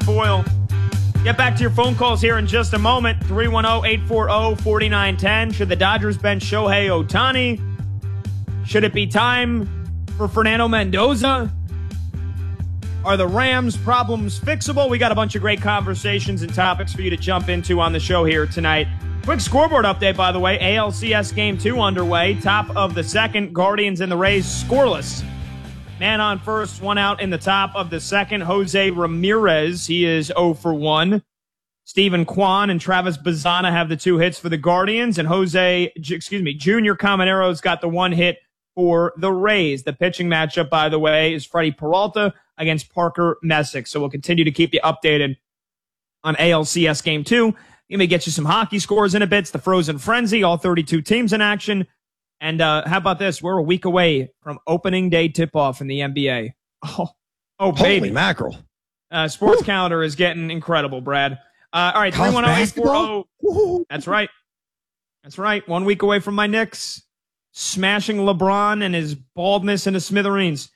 Matt Boyle. Get back to your phone calls here in just a moment. 310-840-4910. Should the Dodgers bench Shohei Ohtani? Should it be time for Fernando Mendoza? Are the Rams' problems fixable? We got a bunch of great conversations and topics for you to jump into on the show here tonight. Quick scoreboard update, by the way. ALCS Game 2 underway. Top of the second. Guardians and the Rays scoreless. Man on first, one out in the top of the second. Jose Ramirez, he is 0 for 1. Stephen Kwan and Travis Bazzana have the 2 hits for the Guardians, and Junior Camanero's got the 1 hit for the Rays. The pitching matchup, by the way, is Freddie Peralta against Parker Messick. So we'll continue to keep you updated on ALCS Game 2. You may get you some hockey scores in a bit. It's the Frozen Frenzy, all 32 teams in action. And how about this? We're a week away from opening day tip-off in the NBA. Oh baby. Holy mackerel. Sports calendar is getting incredible, Brad. All right, 310-840. That's right. That's right. 1 week away from my Knicks smashing LeBron and his baldness into smithereens.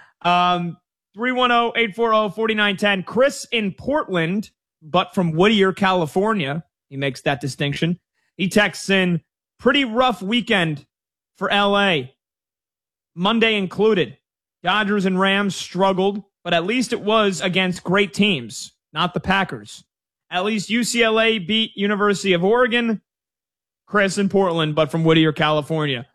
310-840-4910. Chris in Portland, but from Whittier, California. He makes that distinction. He texts in, pretty rough weekend for L.A. Monday included. Dodgers and Rams struggled, but at least it was against great teams, not the Packers. At least UCLA beat University of Oregon. Chris in Portland, but from Whittier, California.